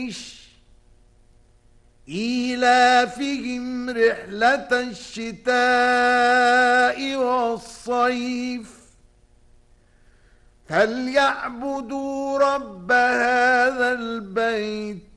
إيلافهم رحلة الشتاء والصيف فليعبدوا رب هذا البيت